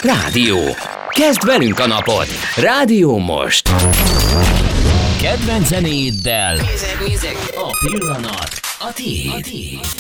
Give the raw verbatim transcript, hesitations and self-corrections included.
Rádió. Kezd velünk a napot. Rádió most. Kedvenc zenéiddel. A pillanat a tiéd.